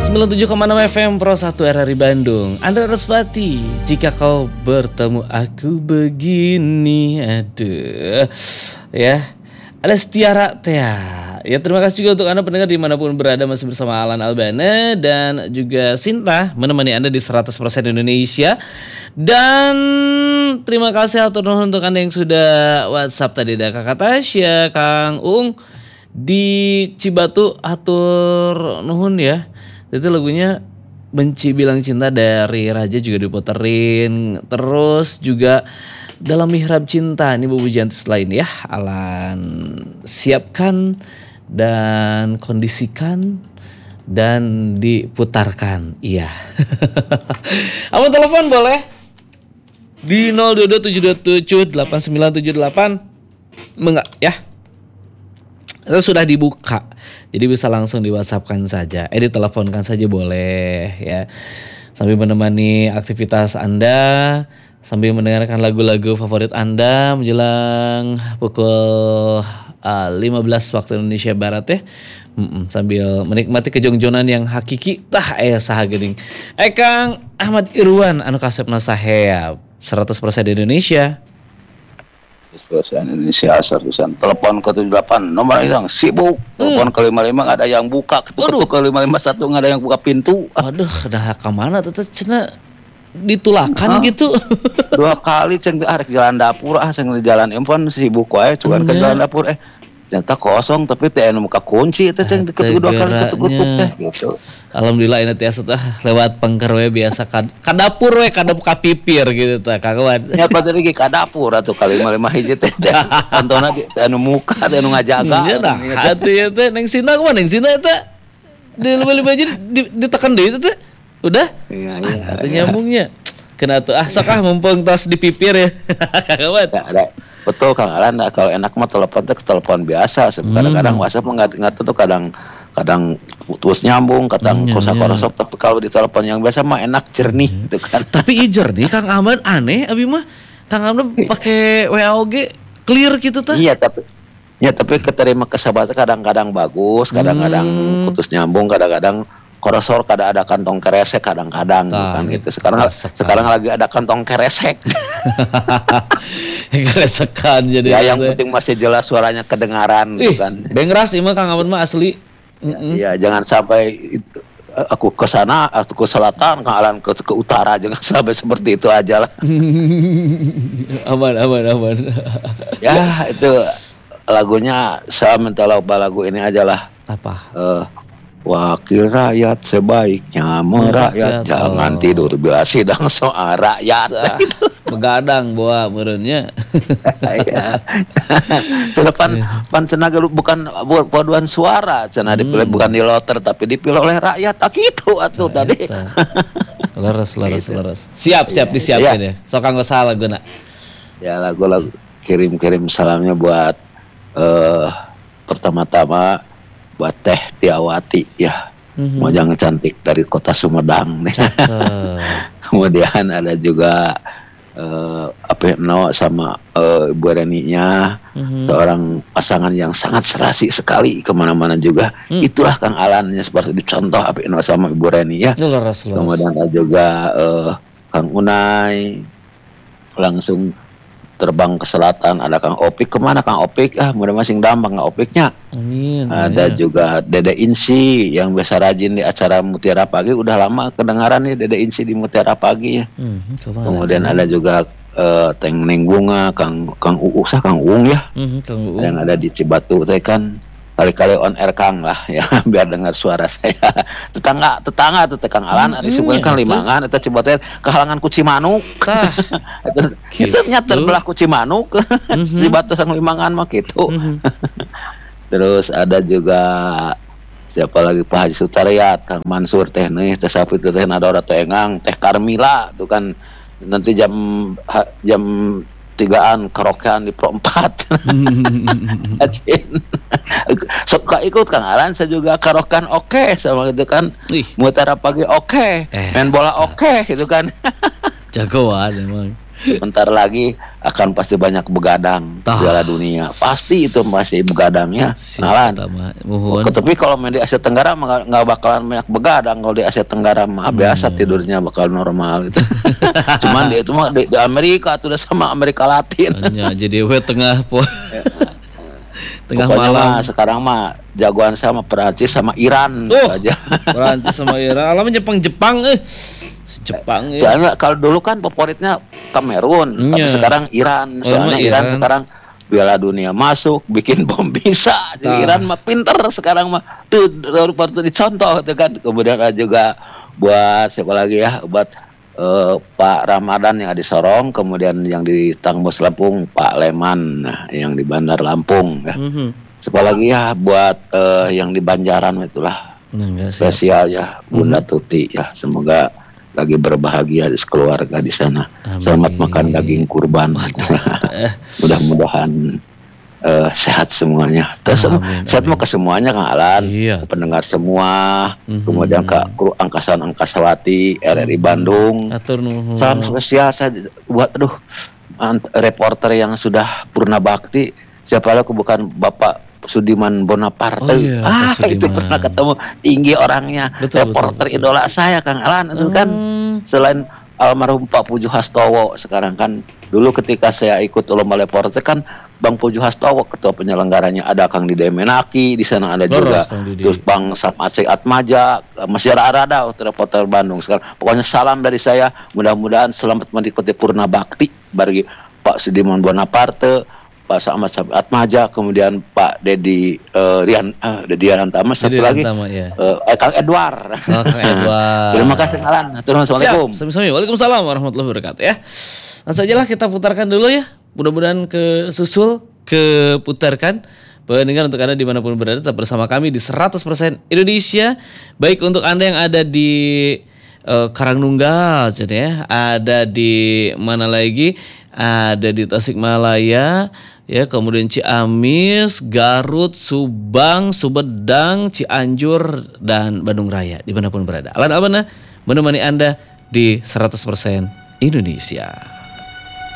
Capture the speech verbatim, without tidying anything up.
sembilan puluh tujuh koma enam F M Pro satu R R I Bandung. Andra Rospati, jika kau bertemu aku begini. Aduh. Ya. Ada Setiara Tea. Ya, terima kasih juga untuk Anda pendengar dimanapun berada, masih bersama Alan Albana dan juga Sinta menemani Anda di seratus persen Indonesia. Dan terima kasih atur nuhun untuk Anda yang sudah WhatsApp tadi, ada Kakak Tasya, Kang Ung di Cibatu, atur nuhun ya. Itu lagunya Benci Bilang Cinta dari Raja juga diputerin. Terus juga Dalam Mihrab Cinta, ini Bubu Jantis lain ya. Alan siapkan dan kondisikan dan diputarkan. Iya. Abang telepon boleh di nol dua dua tujuh dua tujuh delapan sembilan tujuh delapan. Enggak ya. Itu sudah dibuka. Jadi bisa langsung di WhatsApp-kan saja. Eh diteleponkan saja boleh ya. Sambil menemani aktivitas Anda, sambil mendengarkan lagu-lagu favorit Anda menjelang pukul uh, lima belas waktu Indonesia Barat ya. Mm-mm, sambil menikmati kejongjonan yang hakiki tah aya saha geuning. Eh Kang Ahmad Irwan anu kasepna saheab seratus persen Indonesia. seratus persen Indonesia asal tulisan. Telepon ke tujuh delapan nomor yang sibuk. Telepon ke lima lima ada yang buka. Ketuk ke lima lima satu ada yang buka pintu. Waduh, dah ka mana teh cenah ditulakan gitu. Dua kali ceng arek jalan dapur ah ceng di jalan empon sibuk wae cuman ke jalan dapur eh ternyata kosong tapi teh anu muka kunci teh ceng diketuk dua kali ketuk-ketuk teh gitu. Alhamdulillah ini teh tah lewat pengker we biasa ka, ka dapur we ka dapur ka pipir gitu teh kawan. Nya pa tadi ka dapur atuh kali lima lima hiji teh kantona anu muka teh anu ngajaga. Iya dah atuh ya teh neng Sina kumaha neng Sina teh di lima lima hiji ditekan deui teh. Udah? Iya, iya. Atau iya. Nyambungnya. Kena tuh ah sok ah mumpung tos di pipir ya. Kawan. Ada. Betul Kang Alan, kalau enak mah telepon teh telepon biasa. Kadang-kadang hmm. WhatsApp enggak tuh kadang kadang putus nyambung, kadang hmm, kosak-kosok, tapi kalau di telepon yang biasa mah enak jernih hmm. gitu kan. Tapi i jernih Kang Ahmad aneh abi mah. Kang Ahmad pakai W A O G clear gitu tuh. Iya, tapi ya tapi keterima kesahabatan kadang-kadang bagus, kadang-kadang hmm. putus nyambung, kadang-kadang korosor kada ada kantong keresek kadang-kadang bukan gitu. Sekarang Sekarang. sekarang lagi ada kantong keresek. Keresekan jadi. Ya yang penting masih jelas suaranya kedengaran Ih, kan. Bengras ieu mah Kang Ahmad mah asli. Iya, jangan sampai aku ke sana atau ke selatan, Kang Alan ke, ke utara, jangan sampai seperti itu aja lah. Aman aman aman. Ya, itu lagunya saya minta lagu ini aja lah. Apa? Uh, Wakil rakyat sebaiknya merakyat, jangan oh. tidur bila sidang soal rakyat. Ah, begadang bawa merenya. Ya. Pan pan cenah bukan paduan suara, cenah dipilih hmm. bukan di loter tapi dipilih oleh rakyat. Tak gitu atuh nah, tadi. Leres leres leres. Siap siap disiapin ya. Sok kanggo salah guna. Ya lagu-lagu kirim-kirim salamnya buat uh, pertama-tama buat Teh Tiawati ya, mm-hmm. Mojang cantik dari kota Sumedang nih. Kemudian ada juga uh, apa no sama uh, Ibu Reninya, mm-hmm. seorang pasangan yang sangat serasi sekali kemana-mana juga. Mm. Itulah Kang Alannya seperti dicontoh apa no sama Ibu Reni ya. Leres, leres. Kemudian ada juga uh, Kang Unai langsung terbang ke selatan, ada Kang Opik. Kemana Kang Opik? Ah, mudah masing dambang Kang Opiknya. Amin. Ada ya. Juga Dede Insi yang biasa rajin di acara Mutiara Pagi. Udah lama kedengaran nih Dede Insi di Mutiara Pagi ya. Hmm, kemudian ada juga uh, Teng Neng Bunga, Kang Kang Uu, sah Kang Uung ya. Hmm, Kang Uung. Yang ada di Cibatu teh kan kali-kali on air Kang lah ya biar dengar suara saya. Tetangga tetangga tuh Kang Alan ada disebutkan Limangan eta Cibotet kehalangan ku Cimanuk. Tah. Itu nyata belah ku Cimanuk. Cibatu sang Limangan mah gitu. Terus ada juga siapa lagi Pak Haji Sutariat, Kang Mansur teh nih teh sapi teh ada ora teh engang, Teh Karmila tuh kan nanti jam jam tigaan karaokean di Pro empat. Suka ikut Kang Alan, saya juga karaokean oke okay, sama gitu kan. Ih. Mutiara Pagi oke, okay. eh, main bola oke okay, gitu kan. Jagoan emang. bentar lagi akan pasti banyak begadang Piala Dunia. Pasti itu masih begadangnya. Kenalan. Oh, tapi kalau main di Asia Tenggara nggak bakalan banyak begadang. Kalau di Asia Tenggara mah hmm. biasa tidurnya bakal normal gitu. Cuman di itu mah di, di Amerika tuh udah sama Amerika Latin. Hanya jadi we tengah po. Tengah pokoknya malam mah, sekarang mah jagoan sama Perancis sama Iran oh, aja. Perancis sama Iran, alaman Jepang-Jepang eh. Jepang ya. Soalnya kalau dulu kan favoritnya Kamerun, tapi sekarang Iran. Soalnya oh, Iran, Iran sekarang Piala Dunia masuk, bikin bom bisa. Jadi Iran mah pinter sekarang mah. Tuh baru dicontoh tuh kan. Kemudian ada juga buat siapa lagi ya, buat uh, Pak Ramadan yang di Sorong, kemudian yang di Tangmus Lampung Pak Leman, nah, yang di Bandar Lampung ya. Mm-hmm. Siapa lagi ya buat uh, yang di Banjaran itulah. Nah, spesial ya Bunda mm-hmm. Tuti ya. Semoga lagi berbahagia keluarga di sana. Amin. Selamat makan daging kurban. Mudah-mudahan uh, sehat semuanya. Terus amin, sehat mau ke semuanya Kang Alan, iya. Pendengar semua, mm-hmm. kemudian Kak Kru Angkasan Angkasawati R R I mm-hmm. Bandung. Atur nuhun. Salam spesial saya buat aduh reporter yang sudah purna bakti. Siapa lagi bukan Bapak Sudiman Bonaparte. Oh, iya, ah Sudiman. Itu pernah ketemu tinggi orangnya. Betul, reporter betul, betul. Idola saya Kang Alan itu hmm. kan selain almarhum Pak Puju Hastowo sekarang kan dulu ketika saya ikut lomba reporter kan Bang Puju Hastowo ketua penyelenggaranya, ada Kang Didi Menaki di sana, ada Loros, juga terus Bang Sam Aceh Atmaja, masih ada reporter Bandung sekarang. Pokoknya salam dari saya, mudah-mudahan selamat mengikuti purna bakti bagi Pak Sudiman Bonaparte, Pak Samad Atmaja, kemudian Pak Dedi uh, Rian, uh, Dedi Arantama, satu lagi Rantama, ya. uh, eh, Kang Edward. Oh, Kang Edward. Terima kasih Alan. Assalamualaikum. Siap. Waalaikumsalam warahmatullahi wabarakatuh ya. Langsung aja lah kita putarkan dulu ya. Mudah-mudahan ke susul, ke putarkan. Pendengar untuk Anda dimanapun berada, tetap bersama kami di seratus persen Indonesia. Baik untuk Anda yang ada di uh, Karangnunggal, ya, ada di mana lagi? Ada di Tasikmalaya, ya, kemudian Ciamis, Garut, Subang, Sumedang, Cianjur, dan Bandung Raya, dimanapun berada. Alan Albana menemani Anda di seratus persen Indonesia.